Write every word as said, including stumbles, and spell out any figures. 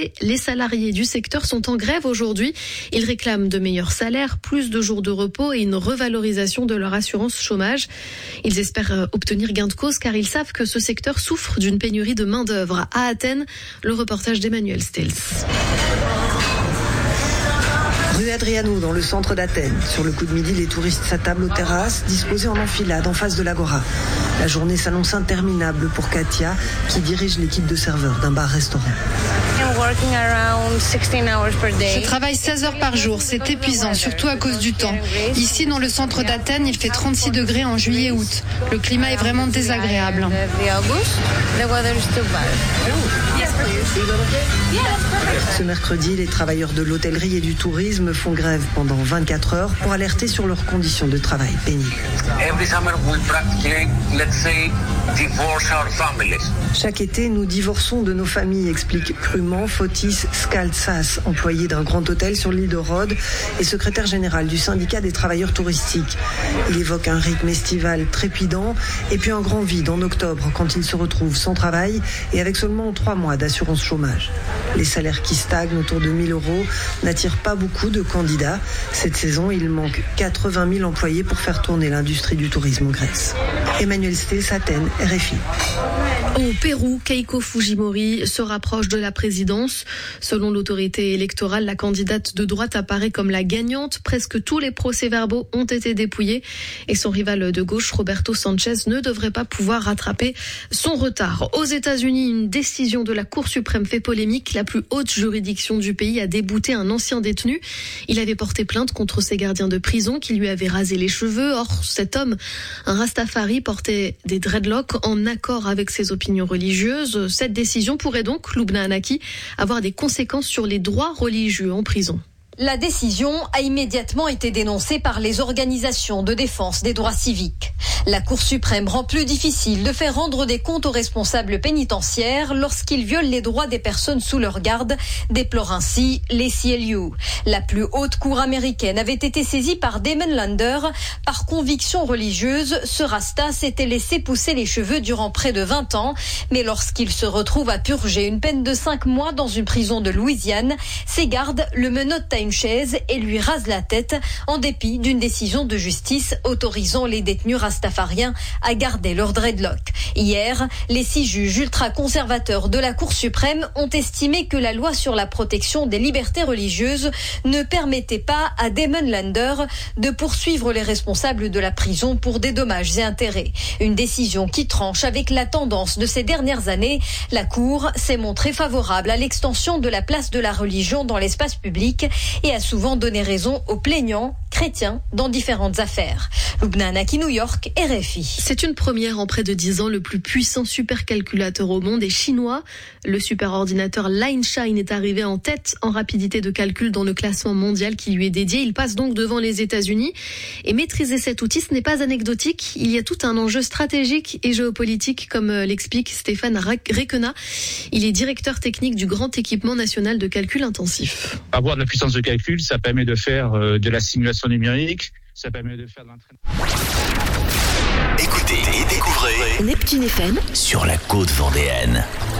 C, les salariés du secteur sont en grève aujourd'hui. Ils réclament de meilleurs salaires, plus de jours de repos et une revalorisation de leur assurance chômage. Ils espèrent obtenir gain de cause car ils savent que ce secteur souffre d'une pénurie de main-d'œuvre. À Athènes, le reportage d'Emmanuel Stels. Rue Adriano, dans le centre d'Athènes. Sur le coup de midi, les touristes s'attablent aux terrasses, disposées en enfilade en face de l'Agora. La journée s'annonce interminable pour Katia, qui dirige l'équipe de serveurs d'un bar-restaurant. Je travaille seize heures par jour, c'est épuisant, surtout à cause du temps. Ici, dans le centre d'Athènes, il fait trente-six degrés en juillet et août. Le climat est vraiment désagréable. Ce mercredi, les travailleurs de l'hôtellerie et du tourisme font grève pendant vingt-quatre heures pour alerter sur leurs conditions de travail pénibles. Chaque été, nous divorçons de nos familles, explique crûment Fotis Skaltsas, employé d'un grand hôtel sur l'île de Rhodes et secrétaire général du syndicat des travailleurs touristiques. Il évoque un rythme estival trépidant et puis un grand vide en octobre quand il se retrouve sans travail et avec seulement trois mois d'assurance chômage. Les salaires qui stagnent autour de mille euros n'attirent pas beaucoup de candidats. Cette saison, il manque quatre-vingt mille employés pour faire tourner l'industrie du tourisme en Grèce. Emmanuel Stels, Athènes, R F I. Au Pérou, Keiko Fujimori se rapproche de la présidence. Selon l'autorité électorale, la candidate de droite apparaît comme la gagnante. Presque tous les procès-verbaux ont été dépouillés et son rival de gauche, Roberto Sanchez, ne devrait pas pouvoir rattraper son retard. Aux États-Unis, une décision de la Cour suprême fait polémique. La plus haute juridiction du pays a débouté un ancien détenu. Il avait porté plainte contre ses gardiens de prison qui lui avaient rasé les cheveux. Or, cet homme, un Rastafari, portait des dreadlocks en accord avec ses opinions religieuses. Cette décision pourrait donc, Lubna Anaki, avoir des conséquences sur les droits religieux en prison. La décision a immédiatement été dénoncée par les organisations de défense des droits civiques. La Cour suprême rend plus difficile de faire rendre des comptes aux responsables pénitentiaires lorsqu'ils violent les droits des personnes sous leur garde, déplore ainsi l'A C L U. La plus haute cour américaine avait été saisie par Damon Lander. Par conviction religieuse, ce Rasta s'était laissé pousser les cheveux durant près de vingt ans, mais lorsqu'il se retrouve à purger une peine de cinq mois dans une prison de Louisiane, ses gardes le menottent à une chaise et lui rasent la tête en dépit d'une décision de justice autorisant les détenus rastafariens à garder leurs dreadlocks. Hier, les six juges ultra-conservateurs de la Cour suprême ont estimé que la loi sur la protection des libertés religieuses ne permettait pas à Damon Lander de poursuivre les responsables de la prison pour des dommages et intérêts. Une décision qui tranche avec la tendance de ces dernières années. La Cour s'est montrée favorable à l'extension de la place de la religion dans l'espace public et a souvent donné raison aux plaignants chrétiens dans différentes affaires. Lubna Anaki, New York, R F I. C'est une première en près de dix ans. Le plus puissant supercalculateur au monde est chinois. Le superordinateur Lineshine est arrivé en tête en rapidité de calcul dans le classement mondial qui lui est dédié. Il passe donc devant les États-Unis. Et maîtriser cet outil, ce n'est pas anecdotique. Il y a tout un enjeu stratégique et géopolitique, comme l'explique Stéphane Requena. Il est directeur technique du grand équipement national de calcul intensif. Avoir de la puissance de calcul, ça permet de faire de la simulation numérique, ça permet de faire de l'entraînement. Écoutez et découvrez Neptune F M sur la côte vendéenne.